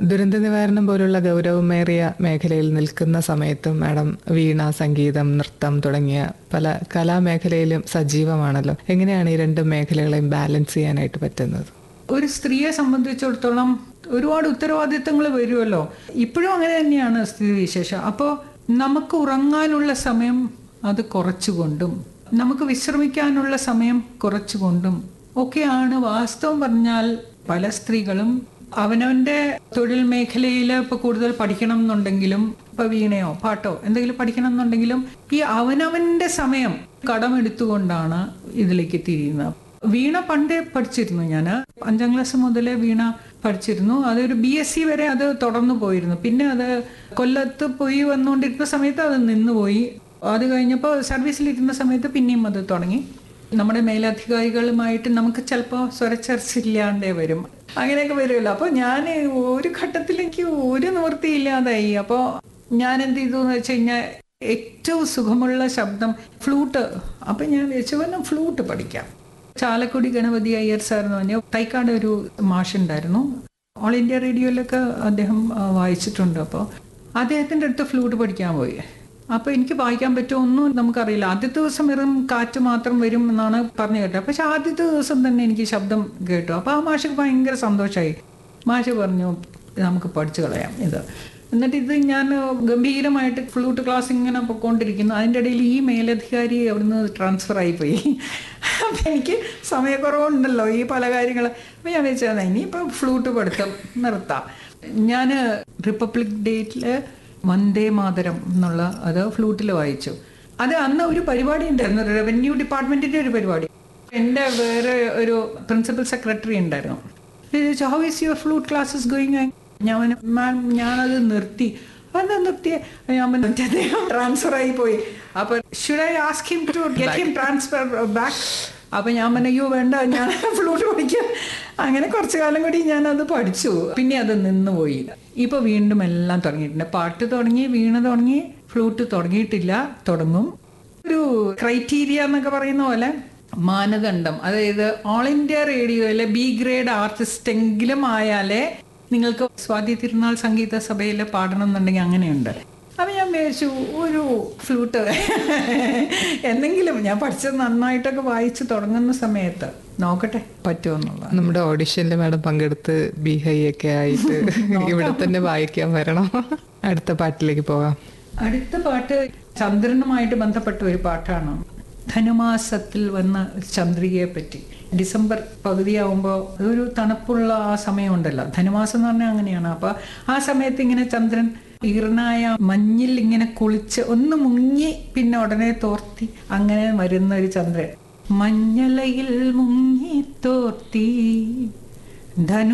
ദുരന്ത നിവാരണം പോലുള്ള ഗൗരവമേറിയ മേഖലയിൽ നിൽക്കുന്ന സമയത്തും മാഡം വീണ, സംഗീതം, നൃത്തം തുടങ്ങിയ പല കലാമേഖലയിലും സജീവമാണല്ലോ. എങ്ങനെയാണ് ഈ രണ്ട് മേഖലകളെയും ബാലൻസ് ചെയ്യാനായിട്ട് പറ്റുന്നത്? ഒരു സ്ത്രീയെ സംബന്ധിച്ചിടത്തോളം ഒരുപാട് ഉത്തരവാദിത്തങ്ങൾ വരുമല്ലോ. ഇപ്പോഴും അങ്ങനെ തന്നെയാണ് സ്ഥിതിവിശേഷം. അപ്പോൾ നമുക്ക് ഉറങ്ങാനുള്ള സമയം അത് കുറച്ചുകൊണ്ടും നമുക്ക് വിശ്രമിക്കാനുള്ള സമയം കുറച്ചുകൊണ്ടും ഒക്കെയാണ് വാസ്തവം പറഞ്ഞാൽ പല സ്ത്രീകളും അവനവൻ്റെ തൊഴിൽ മേഖലയിൽ ഇപ്പോൾ കൂടുതൽ പഠിക്കണം എന്നുണ്ടെങ്കിലും, ഇപ്പോൾ വീണയോ പാട്ടോ എന്തെങ്കിലും പഠിക്കണം എന്നുണ്ടെങ്കിലും ഈ അവനവൻ്റെ സമയം കടമെടുത്തുകൊണ്ടാണ് ഇതിലേക്ക് തിരിയുന്നത്. വീണ പണ്ടേ പഠിച്ചിരുന്നു. ഞാൻ 5ാം ക്ലാസ് മുതലേ വീണ പഠിച്ചിരുന്നു. അതൊരു BSc വരെ അത് തുടർന്നു പോയിരുന്നു. പിന്നെ അത് കൊല്ലത്ത് പോയി വന്നുകൊണ്ടിരുന്ന സമയത്ത് അത് നിന്നുപോയി. അത് കഴിഞ്ഞപ്പോൾ സർവീസിലിരുന്ന സമയത്ത് പിന്നെയും അത് തുടങ്ങി. നമ്മുടെ മേലധികാരികളുമായിട്ട് നമുക്ക് ചിലപ്പോൾ സ്വരച്ചർച്ചില്ലാണ്ടേ വരും, അങ്ങനെയൊക്കെ വരുമല്ലോ. അപ്പോൾ ഞാൻ ഒരു ഘട്ടത്തിൽ എനിക്ക് ഒരു നിവൃത്തിയില്ലാതായി. അപ്പോൾ ഞാൻ എന്ത് ചെയ്തു എന്ന് വെച്ച് കഴിഞ്ഞാൽ ഏറ്റവും സുഖമുള്ള ശബ്ദം ഫ്ലൂട്ട്. അപ്പം ഞാൻ വെച്ച് ഫ്ലൂട്ട് പഠിക്കാം. ചാലക്കുടി ഗണപതി അയ്യർ സാർ എന്ന് പറഞ്ഞാൽ തൈക്കാട് ഒരു മാഷുണ്ടായിരുന്നു. ഓൾ ഇന്ത്യ റേഡിയോയിലൊക്കെ അദ്ദേഹം വായിച്ചിട്ടുണ്ട്. അപ്പോൾ അദ്ദേഹത്തിൻ്റെ അടുത്ത് ഫ്ലൂട്ട് പഠിക്കാൻ പോയി. അപ്പോൾ എനിക്ക് വായിക്കാൻ പറ്റുമോ ഒന്നും നമുക്കറിയില്ല. ആദ്യത്തെ ദിവസം വെറും കാറ്റ് മാത്രം വരും എന്നാണ് പറഞ്ഞു കേട്ടത്. പക്ഷെ ആദ്യത്തെ ദിവസം തന്നെ എനിക്ക് ശബ്ദം കേട്ടു. അപ്പോൾ ആ മാഷക്ക് ഭയങ്കര സന്തോഷമായി. മാഷ് പറഞ്ഞു നമുക്ക് പഠിച്ചു കളയാം ഇത്. എന്നിട്ട് ഇത് ഞാൻ ഗംഭീരമായിട്ട് ഫ്ലൂട്ട് ക്ലാസ് ഇങ്ങനെ പൊയ്ക്കൊണ്ടിരിക്കുന്നു. അതിൻ്റെ ഇടയിൽ ഈ മേലധികാരി അവിടുന്ന് ട്രാൻസ്ഫർ ആയിപ്പോയി. അപ്പം എനിക്ക് സമയക്കുറവുണ്ടല്ലോ ഈ പല കാര്യങ്ങൾ. അപ്പം ഞാൻ വെച്ചാൽ ഇനിയിപ്പോൾ ഫ്ലൂട്ട് പഠിത്തം നിർത്താം. ഞാൻ റിപ്പബ്ലിക് ഡേയിൽ വന്ദേ മാതരം എന്നുള്ള അത് ഫ്ലൂട്ടിൽ വായിച്ചു. അത് അന്ന് ഒരു പരിപാടി ഉണ്ടായിരുന്നു, റവന്യൂ ഡിപ്പാർട്ട്മെൻറ്റിൻ്റെ ഒരു പരിപാടി. എൻ്റെ വേറെ ഒരു പ്രിൻസിപ്പൽ സെക്രട്ടറി ഉണ്ടായിരുന്നു. How is your flute classes going? മാം ഞാനത് നിർത്തി. അതെന്താ നിർത്തിയേ? ഞാൻ അദ്ദേഹം ട്രാൻസ്ഫർ ആയി പോയി. അപ്പോൾ should I ask him to get him transfer back? അപ്പം ഞാൻ പറഞ്ഞു വേണ്ട, ഞാൻ ഫ്ലൂട്ട് പഠിക്കാം. അങ്ങനെ കുറച്ചു കാലം കൂടി ഞാനത് പഠിച്ചു. പിന്നെ അത് നിന്നുപോയി. ഇപ്പോൾ വീണ്ടും എല്ലാം തുടങ്ങിയിട്ടുണ്ട്. പാട്ട് തുടങ്ങി, വീണ തുടങ്ങി, ഫ്ലൂട്ട് തുടങ്ങിയിട്ടില്ല, തുടങ്ങും. ഒരു ക്രൈറ്റീരിയ എന്നൊക്കെ പറയുന്ന പോലെ മാനദണ്ഡം, അതായത് all India റേഡിയോയിലെ B grade artist എങ്കിലും ആയാലേ നിങ്ങൾക്ക് സ്വാതി തിരുനാൾ സംഗീത സഭയിൽ പാടണം എന്നുണ്ടെങ്കിൽ അങ്ങനെയുണ്ട്. അപ്പം ഞാൻ വിചാരിച്ചു ഒരു ഫ്ലൂട്ട് എന്തെങ്കിലും ഞാൻ പഠിച്ചത് നന്നായിട്ടൊക്കെ വായിച്ച് തുടങ്ങുന്ന സമയത്ത് നോക്കട്ടെ പറ്റുമെന്നുള്ള. നമ്മുടെ ഓഡിഷനിൽ മാഡം പങ്കെടുത്ത് ബി ഹൈ ഒക്കെ ആയിട്ട് ഇവിടെ തന്നെ വായിക്കാൻ വരണം. അടുത്ത പാട്ടിലേക്ക് പോകാം. അടുത്ത പാട്ട് ചന്ദ്രനുമായിട്ട് ബന്ധപ്പെട്ട ഒരു പാട്ടാണ്. ധനുമാസത്തിൽ വന്ന ചന്ദ്രികയെ പറ്റി. ഡിസംബർ പകുതിയാവുമ്പോൾ അതൊരു തണുപ്പുള്ള ആ സമയമുണ്ടല്ലോ, ധനുമാസം എന്ന് പറഞ്ഞാൽ അങ്ങനെയാണ്. അപ്പോൾ ആ സമയത്ത് ഇങ്ങനെ ചന്ദ്രൻ ഈർനായ മഞ്ഞിൽ ഇങ്ങനെ കുളിച്ച് ഒന്ന് മുങ്ങി പിന്നെ ഉടനെ തോർത്തി അങ്ങനെ വരുന്ന ഒരു ചന്ദ്രൻ. മഞ്ഞലയിൽ മുങ്ങി തോർത്തി ധനു